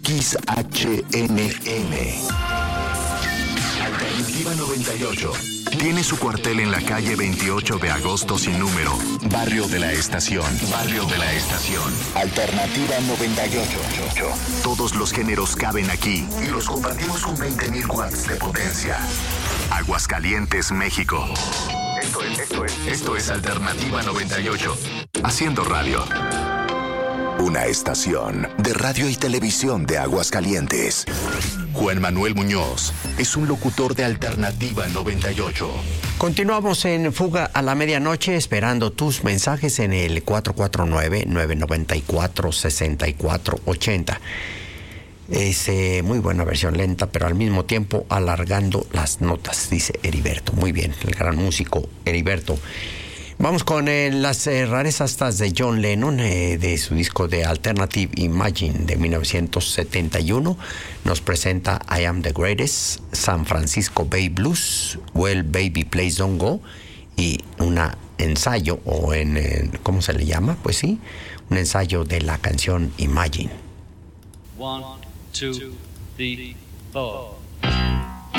XHNM. Alternativa 98. Tiene su cuartel en la calle 28 de agosto sin número. Barrio de la Estación. Barrio de la Estación. Alternativa 98. Todos los géneros caben aquí y los compartimos con 20,000 watts de potencia. Aguascalientes, México. Esto es Alternativa 98. Haciendo radio. Una estación de radio y televisión de Aguascalientes. Juan Manuel Muñoz es un locutor de Alternativa 98. Continuamos en Fuga a la Medianoche, esperando tus mensajes en el 449-994-6480. Es muy buena versión lenta, pero al mismo tiempo alargando las notas, dice Heriberto. Muy bien, el gran músico Heriberto. Vamos con las rarezas de John Lennon, de su disco de Alternative Imagine de 1971. Nos presenta I Am the Greatest, San Francisco Bay Blues, Well Baby Please Don't Go, y un ensayo, o ¿cómo se le llama? Pues sí, un ensayo de la canción Imagine. 1, 2, 3, 4.